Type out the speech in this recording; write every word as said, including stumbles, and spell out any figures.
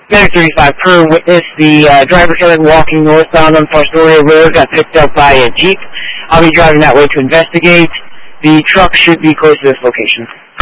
Medic thirty-five, per witness, the uh, driver Kelly walking northbound on Fostoria Road got picked up by a Jeep. I'll be driving that way to investigate. The truck should be close to this location.